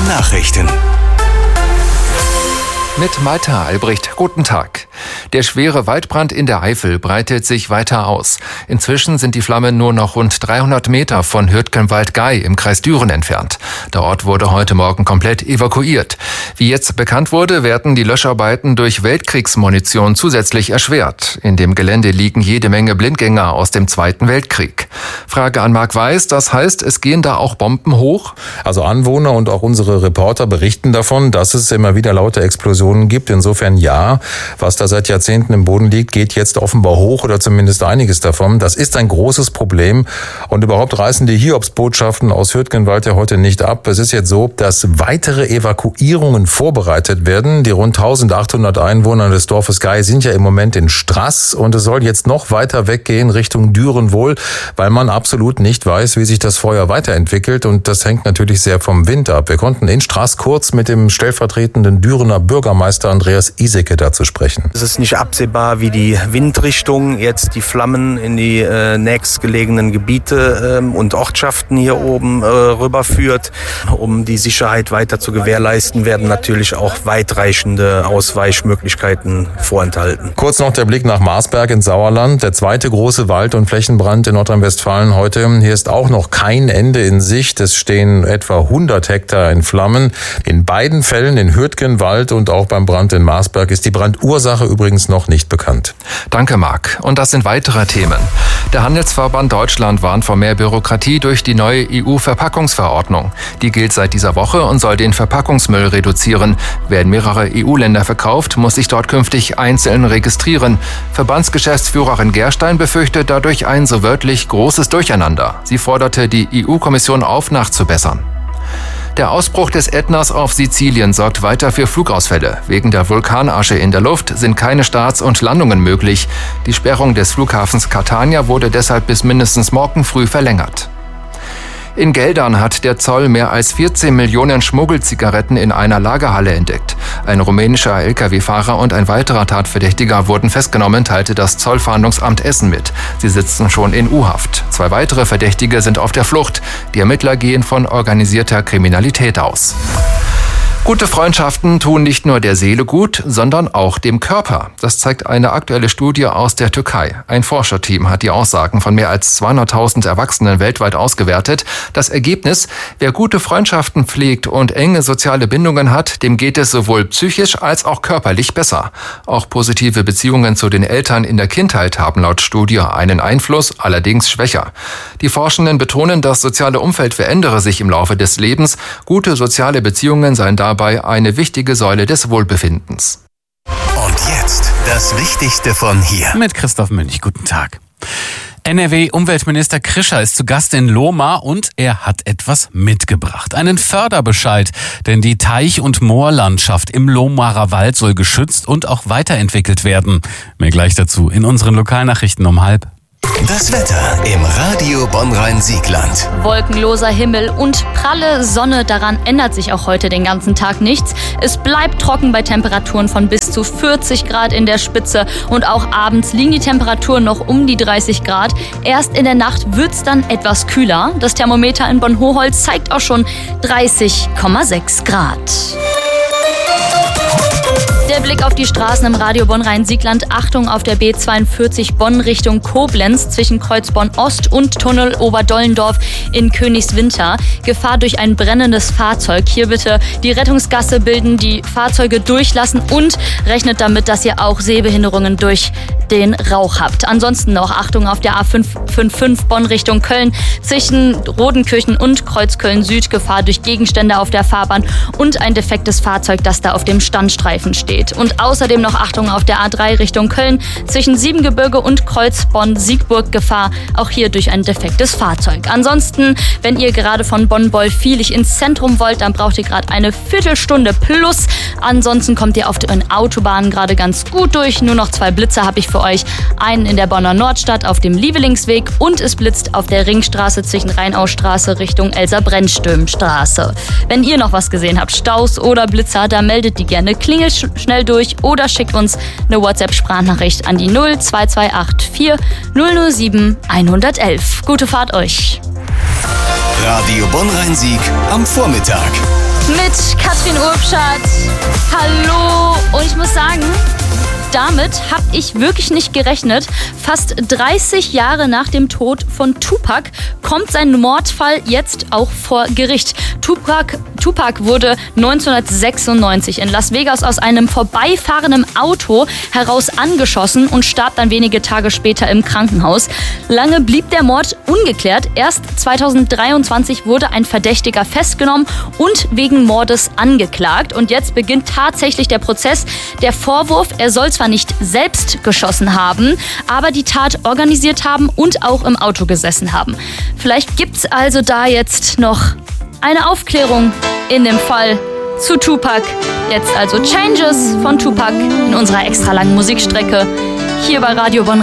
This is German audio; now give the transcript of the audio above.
Nachrichten. Mit Malta Albrecht. Guten Tag. Der schwere Waldbrand in der Eifel breitet sich weiter aus. Inzwischen sind die Flammen nur noch rund 300 Meter von Hürtgenwald-Gay im Kreis Düren entfernt. Der Ort wurde heute Morgen komplett evakuiert. Wie jetzt bekannt wurde, werden die Löscharbeiten durch Weltkriegsmunition zusätzlich erschwert. In dem Gelände liegen jede Menge Blindgänger aus dem Zweiten Weltkrieg. Frage an Marc Weiß, das heißt, es gehen da auch Bomben hoch? Also Anwohner und auch unsere Reporter berichten davon, dass es immer wieder laute Explosionen gibt. Insofern ja, was da seit Jahrzehnten im Boden liegt, geht jetzt offenbar hoch oder zumindest einiges davon. Das ist ein großes Problem und überhaupt reißen die Hiobsbotschaften aus Hürtgenwald ja heute nicht ab. Es ist jetzt so, dass weitere Evakuierungen vorbereitet werden. Die rund 1800 Einwohner des Dorfes Gay sind ja im Moment in Straß und es soll jetzt noch weiter weggehen Richtung Düren wohl, weil man absolut nicht weiß, wie sich das Feuer weiterentwickelt und das hängt natürlich sehr vom Wind ab. Wir konnten in Straß kurz mit dem stellvertretenden Dürener Bürgermeister Andreas Iseke dazu sprechen. Es ist nicht absehbar, wie die Windrichtung jetzt die Flammen in die nächstgelegenen Gebiete und Ortschaften hier oben rüberführt. Um die Sicherheit weiter zu gewährleisten, werden natürlich auch weitreichende Ausweichmöglichkeiten vorenthalten. Kurz noch der Blick nach Marsberg in Sauerland. Der zweite große Wald- und Flächenbrand in Nordrhein-Westfalen heute. Hier ist auch noch kein Ende in Sicht. Es stehen etwa 100 Hektar in Flammen. In beiden Fällen, in Hürtgenwald und auch beim Brand in Marsberg, ist die Brandursache übrigens noch nicht bekannt. Danke, Marc. Und das sind weitere Themen. Der Handelsverband Deutschland warnt vor mehr Bürokratie durch die neue EU-Verpackungsverordnung. Die gilt seit dieser Woche und soll den Verpackungsmüll reduzieren. Wer in mehrere EU-Länder verkauft, muss sich dort künftig einzeln registrieren. Verbandsgeschäftsführerin Gerstein befürchtet dadurch ein so wörtlich großes Durcheinander. Sie forderte die EU-Kommission auf, nachzubessern. Der Ausbruch des Ätnas auf Sizilien sorgt weiter für Flugausfälle. Wegen der Vulkanasche in der Luft sind keine Starts und Landungen möglich. Die Sperrung des Flughafens Catania wurde deshalb bis mindestens morgen früh verlängert. In Geldern hat der Zoll mehr als 14 Millionen Schmuggelzigaretten in einer Lagerhalle entdeckt. Ein rumänischer Lkw-Fahrer und ein weiterer Tatverdächtiger wurden festgenommen, teilte das Zollfahndungsamt Essen mit. Sie sitzen schon in U-Haft. 2 weitere Verdächtige sind auf der Flucht. Die Ermittler gehen von organisierter Kriminalität aus. Gute Freundschaften tun nicht nur der Seele gut, sondern auch dem Körper. Das zeigt eine aktuelle Studie aus der Türkei. Ein Forscherteam hat die Aussagen von mehr als 200.000 Erwachsenen weltweit ausgewertet. Das Ergebnis: Wer gute Freundschaften pflegt und enge soziale Bindungen hat, dem geht es sowohl psychisch als auch körperlich besser. Auch positive Beziehungen zu den Eltern in der Kindheit haben laut Studie einen Einfluss, allerdings schwächer. Die Forschenden betonen, das soziale Umfeld verändere sich im Laufe des Lebens. Gute soziale Beziehungen seien dabei eine wichtige Säule des Wohlbefindens. Und jetzt das Wichtigste von hier. Mit Christoph Münch. Guten Tag. NRW-Umweltminister Krischer ist zu Gast in Lohmar und er hat etwas mitgebracht. Einen Förderbescheid, denn die Teich- und Moorlandschaft im Lohmarer Wald soll geschützt und auch weiterentwickelt werden. Mehr gleich dazu in unseren Lokalnachrichten um 12:30. Das Wetter im Radio Bonn-Rhein-Siegland. Wolkenloser Himmel und pralle Sonne, daran ändert sich auch heute den ganzen Tag nichts. Es bleibt trocken bei Temperaturen von bis zu 40 Grad in der Spitze und auch abends liegen die Temperaturen noch um die 30 Grad. Erst in der Nacht wird's dann etwas kühler. Das Thermometer in Bonn-Hochholz zeigt auch schon 30,6 Grad. Der Blick auf die Straßen im Radio Bonn-Rhein-Siegland. Achtung auf der B42 Bonn Richtung Koblenz zwischen Kreuzborn Ost und Tunnel Oberdollendorf in Königswinter. Gefahr durch ein brennendes Fahrzeug. Hier bitte die Rettungsgasse bilden, die Fahrzeuge durchlassen und rechnet damit, dass ihr auch Sehbehinderungen durch den Rauch habt. Ansonsten noch Achtung auf der A555 Bonn Richtung Köln zwischen Rodenkirchen und Kreuzköln Süd. Gefahr durch Gegenstände auf der Fahrbahn und ein defektes Fahrzeug, das da auf dem Standstreifen steht. Und außerdem noch Achtung auf der A3 Richtung Köln zwischen Siebengebirge und Kreuzbonn-Siegburg. Gefahr auch hier durch ein defektes Fahrzeug. Ansonsten, wenn ihr gerade von Bonn-Bolfilich ins Zentrum wollt, dann braucht ihr gerade eine Viertelstunde plus. Ansonsten kommt ihr auf den Autobahnen gerade ganz gut durch. Nur noch 2 Blitze habe ich für euch. Einen in der Bonner Nordstadt auf dem Lievelingsweg und es blitzt auf der Ringstraße zwischen Rheinausstraße Richtung Elsa-Brennström-Straße. Wenn ihr noch was gesehen habt, Staus oder Blitzer, dann meldet die gerne. Klingelt schnell durch oder schickt uns eine WhatsApp-Sprachnachricht an die 02284 007 111. Gute Fahrt euch. Radio Bonn-Rhein-Sieg am Vormittag. mit Katrin Urbschat. Hallo. Und ich muss sagen, damit habe ich wirklich nicht gerechnet. Fast 30 Jahre nach dem Tod von Tupac kommt sein Mordfall jetzt auch vor Gericht. Tupac wurde 1996 in Las Vegas aus einem vorbeifahrenden Auto heraus angeschossen und starb dann wenige Tage später im Krankenhaus. Lange blieb der Mord ungeklärt. Erst 2023 wurde ein Verdächtiger festgenommen und wegen Mordes angeklagt. Und jetzt beginnt tatsächlich der Prozess. Der Vorwurf, er soll zwar nicht selbst geschossen haben, aber die Tat organisiert haben und auch im Auto gesessen haben. Vielleicht gibt's also da jetzt noch eine Aufklärung in dem Fall zu Tupac. Jetzt also Changes von Tupac in unserer extra langen Musikstrecke hier bei Radio Bonn.